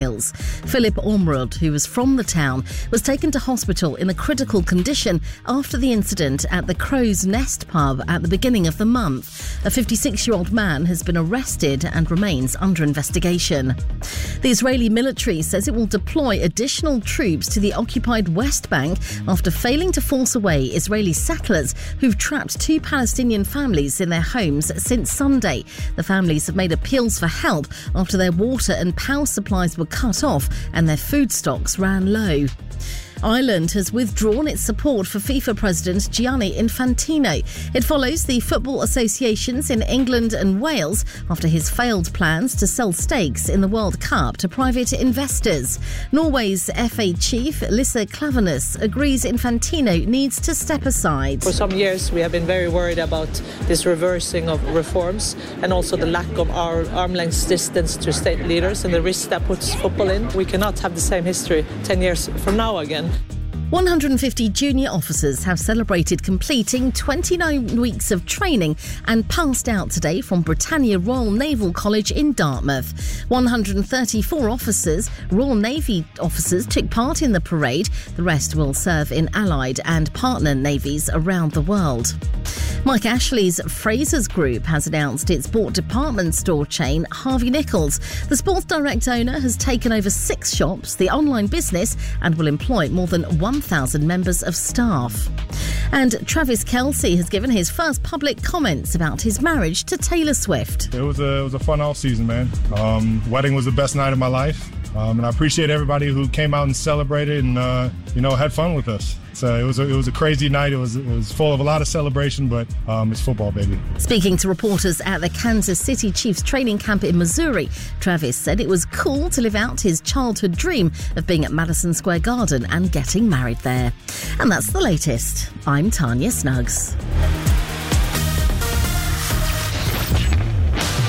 Wales. Philip Ormerod, who was from the town, was taken to hospital in a critical condition after the incident at the Crow's Nest pub at the beginning of the month. A 56-year-old man has been arrested and remains under investigation. The Israeli military says it will deploy additional troops to the occupied West Bank after failing to force away Israeli settlers who've trapped 2 Palestinian families in their homes since Sunday. The families have made appeals for help after their water and power supplies were cut off and their food stocks ran low. Ireland has withdrawn its support for FIFA President Gianni Infantino. It follows the football associations in England and Wales after his failed plans to sell stakes in the World Cup to private investors. Norway's FA chief, Lise Klaveness, agrees Infantino needs to step aside. For some years we have been very worried about this reversing of reforms and also the lack of our arm's distance to state leaders and the risk that puts football in. We cannot have the same history 10 years from now again. 150 junior officers have celebrated completing 29 weeks of training and passed out today from Britannia Royal Naval College in Dartmouth. 134 Royal Navy officers took part in the parade. The rest will serve in allied and partner navies around the world. Mike Ashley's Frasers Group has announced it's bought department store chain Harvey Nichols. The sports direct owner has taken over 6 shops, the online business, and will employ more than 1,000 members of staff. And Travis Kelce has given his first public comments about his marriage to Taylor Swift. It was a fun off season, man. Wedding was the best night of my life. And I appreciate everybody who came out and celebrated and, had fun with us. So it was a crazy night. It was full of a lot of celebration, but it's football, baby. Speaking to reporters at the Kansas City Chiefs training camp in Missouri, Travis said it was cool to live out his childhood dream of being at Madison Square Garden and getting married there. And that's the latest. I'm Tanya Snuggs.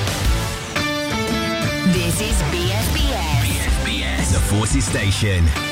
This is BSBS. BSBS, the Forces Station.